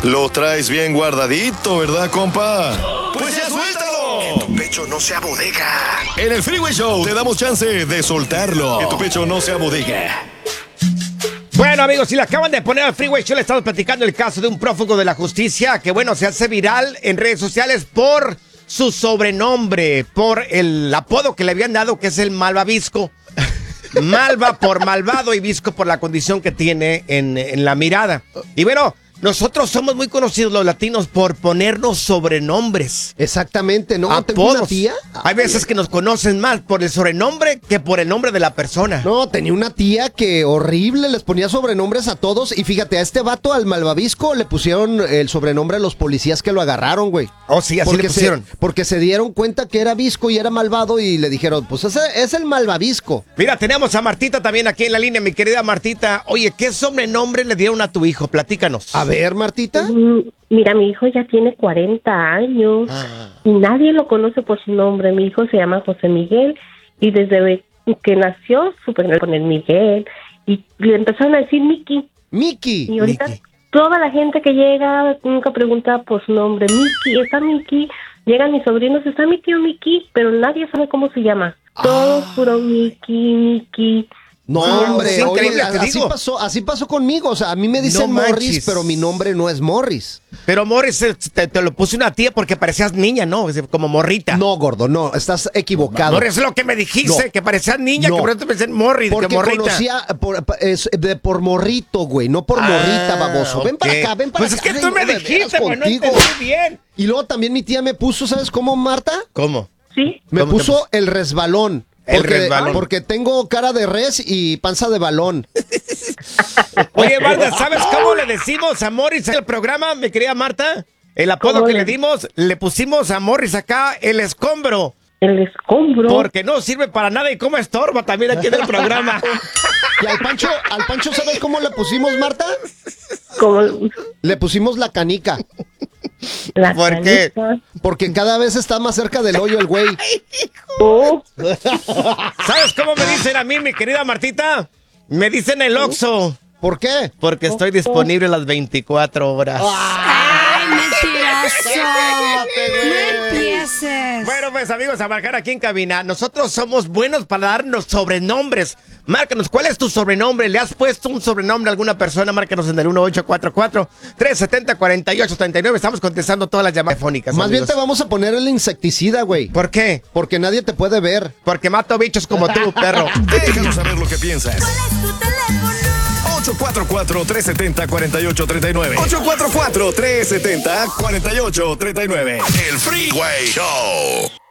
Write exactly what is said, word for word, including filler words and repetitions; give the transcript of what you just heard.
Lo traes bien guardadito, ¿verdad, compa? ¡Pues ya suéltalo! Que tu pecho no sea bodega. En el Freeway Show te damos chance de soltarlo. Que tu pecho no sea bodega. Bueno, amigos, si le acaban de poner al Freeway Show, le estamos platicando el caso de un prófugo de la justicia que, bueno, se hace viral en redes sociales por su sobrenombre, por el apodo que le habían dado, que es el Malvavisco. Malva por malvado y visco por la condición que tiene en, en la mirada. Y bueno, nosotros somos muy conocidos los latinos por ponernos sobrenombres. Exactamente, ¿no? Apodos. Tengo una tía. Hay veces que nos conocen más por el sobrenombre que por el nombre de la persona. No, tenía una tía que horrible, les ponía sobrenombres a todos. Y fíjate, a este vato, al Malvavisco, le pusieron el sobrenombre a los policías que lo agarraron, güey. Oh, sí, así porque le pusieron. Se, porque se dieron cuenta que era visco y era malvado y le dijeron, pues ese es el Malvavisco. Mira, tenemos a Martita también aquí en la línea, mi querida Martita. Oye, ¿qué sobrenombre le dieron a tu hijo? Platícanos. A ver, Martita. Mm, Mira, mi hijo ya tiene cuarenta años Ah. y nadie lo conoce por su nombre. Mi hijo se llama José Miguel y desde que nació supe con el Miguel y le empezaron a decir Miki. Miki. Y ahorita Miki. toda la gente que llega nunca pregunta por su nombre. Miki, está Miki. Llegan mis sobrinos, está mi tío Miki, pero nadie sabe cómo se llama. Todo Ah. puro Miki, Miki. No, Ah, hombre, es oye, increíble, te así digo. pasó, así pasó conmigo. O sea, a mí me dicen No Morris, manches. pero mi nombre no es Morris. Pero Morris, eh, te, te lo puse una tía porque parecías niña, ¿no? Como morrita. No, gordo, no, estás equivocado. Morris es lo que me dijiste, No. que parecías niña, No. que por eso te pensé en Morris, que Porque morrita. conocía por, es de por morrito, güey, no por morrita, baboso. Ven ok. para acá, ven para Pues acá. es que tú Ay, me no, de dijiste, veras güey, no contigo. entendí bien. Y luego también mi tía me puso, ¿sabes cómo, Marta? ¿Cómo? ¿Sí? Me ¿Cómo te puso puso? el resbalón. El Porque, resbalón. porque tengo cara de res y panza de balón. Oye, Marta, ¿sabes cómo le decimos a Morris en el programa, mi querida Marta? El apodo ¿Cómo que le- le dimos, le pusimos a Morris acá el escombro. El escombro. Porque no sirve para nada y como estorba también aquí en el programa. Y al Pancho, al Pancho, ¿sabes cómo le pusimos, Marta? Como Le pusimos la canica. la ¿Por qué? canica. Porque cada vez está más cerca del hoyo el güey. Oh, ¿Sabes cómo me dicen a mí, mi querida Martita? Me dicen el Oxxo. ¿Por qué? Porque estoy disponible las veinticuatro horas. ¡Ay, mentiroso! No empieces. Bueno, pues amigos, a marcar aquí en cabina. Nosotros somos buenos para darnos sobrenombres. Márcanos, ¿cuál es tu sobrenombre? ¿Le has puesto un sobrenombre a alguna persona? Márcanos en el uno ocho cuatro cuatro, tres siete cero, cuatro ocho tres nueve. Estamos contestando todas las llamadas telefónicas. Más bien amigos. te vamos a poner el insecticida, güey. ¿Por qué? Porque nadie te puede ver. Porque mato bichos como tú, perro. Déjanos saber lo que piensas. ¿Cuál es tu teléfono? ocho cuatro cuatro, tres siete cero, cuatro ocho tres nueve. ocho cuatro cuatro, tres siete cero, cuatro ocho tres nueve. El Freeway Show.